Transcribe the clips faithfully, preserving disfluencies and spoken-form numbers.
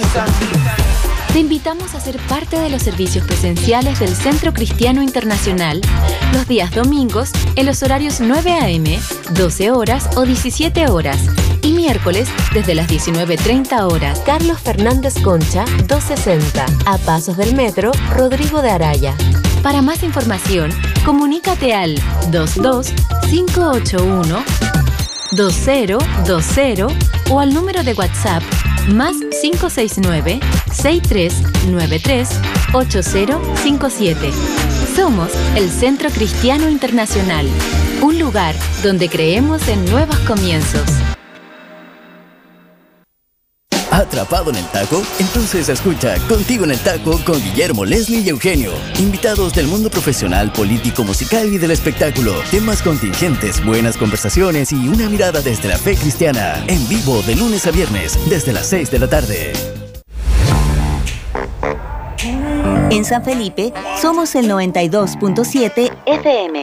Te invitamos a ser parte de los servicios presenciales del Centro Cristiano Internacional los días domingos en los horarios nueve a eme, doce horas o diecisiete horas y miércoles desde las diecinueve treinta horas. Carlos Fernández Concha, doscientos sesenta, a pasos del metro Rodrigo de Araya. Para más información, comunícate al dos dos cinco ocho uno dos cero dos cero o al número de WhatsApp más cinco seis nueve seis tres nueve tres ocho cero cinco siete. Somos el Centro Cristiano Internacional, un lugar donde creemos en nuevos comienzos. ¿Atrapado en el taco? Entonces escucha Contigo en el Taco con Guillermo, Leslie y Eugenio. Invitados del mundo profesional, político, musical y del espectáculo. Temas contingentes, buenas conversaciones y una mirada desde la fe cristiana. En vivo de lunes a viernes, desde las seis de la tarde. En San Felipe somos el noventa y dos punto siete efe eme.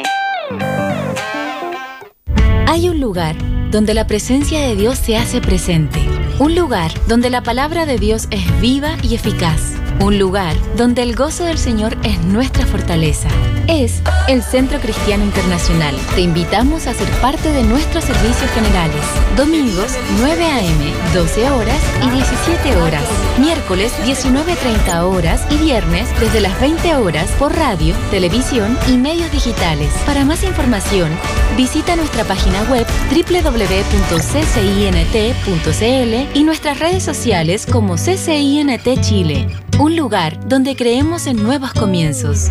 Hay un lugar donde la presencia de Dios se hace presente. Un lugar donde la palabra de Dios es viva y eficaz. Un lugar donde el gozo del Señor es nuestra fortaleza. Es el Centro Cristiano Internacional. Te invitamos a ser parte de nuestros servicios generales. Domingos, nueve a eme, doce horas y diecisiete horas. Miércoles, diecinueve treinta horas y viernes desde las veinte horas por radio, televisión y medios digitales. Para más información, visita nuestra página web doble u doble u doble u punto c c i n t punto c l y nuestras redes sociales como C C I N T Chile. Un lugar donde creemos en nuevos comienzos.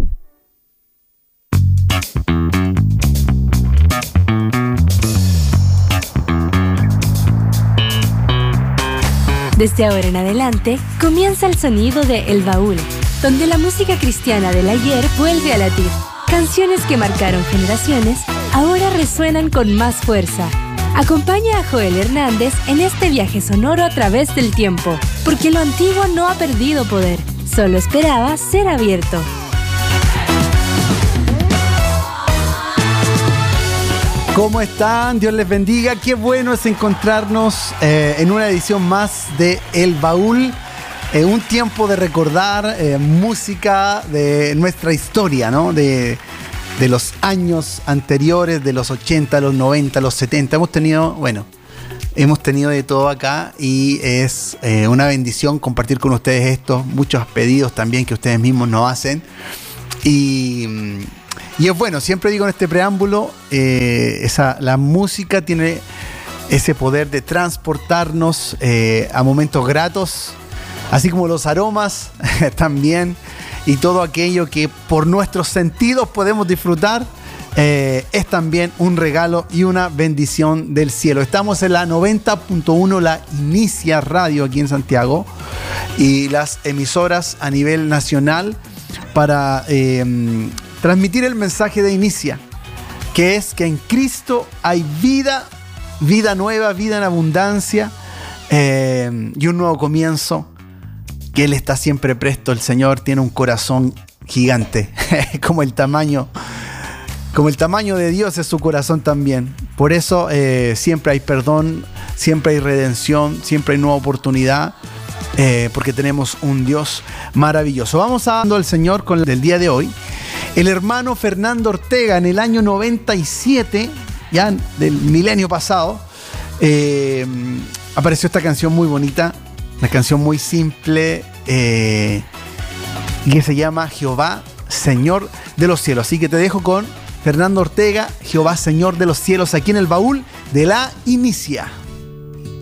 Desde ahora en adelante, comienza el sonido de El Baúl, donde la música cristiana del ayer vuelve a latir. Canciones que marcaron generaciones, ahora resuenan con más fuerza. Acompaña a Joel Hernández en este viaje sonoro a través del tiempo, porque lo antiguo no ha perdido poder, solo esperaba ser abierto. ¿Cómo están? Dios les bendiga. Qué bueno es encontrarnos eh, en una edición más de El Baúl. Eh, un tiempo de recordar eh, música de nuestra historia, ¿no? De, de los años anteriores, de los ochenta, los noventa, los setenta. Hemos tenido, bueno, hemos tenido de todo acá y es eh, una bendición compartir con ustedes esto. Muchos pedidos también que ustedes mismos nos hacen. Y... Y es bueno, siempre digo en este preámbulo, eh, esa, la música tiene ese poder de transportarnos eh, a momentos gratos, así como los aromas también, y todo aquello que por nuestros sentidos podemos disfrutar, eh, es también un regalo y una bendición del cielo. Estamos en la noventa punto uno, la Inicia Radio aquí en Santiago, y las emisoras a nivel nacional para... Eh, transmitir el mensaje de Inicia, que es que en Cristo hay vida, vida nueva, vida en abundancia eh, y un nuevo comienzo, que Él está siempre presto. El Señor tiene un corazón gigante, como el tamaño, como el tamaño de Dios es su corazón también. Por eso eh, siempre hay perdón, siempre hay redención, siempre hay nueva oportunidad. Eh, porque tenemos un Dios maravilloso. Vamos a dando al Señor con el del día de hoy. El hermano Fernando Ortega, en el año noventa y siete, ya del milenio pasado, eh, apareció esta canción muy bonita, una canción muy simple, eh, que se llama Jehová, Señor de los cielos. Así que te dejo con Fernando Ortega, Jehová, Señor de los cielos, aquí en El Baúl de la Inicia.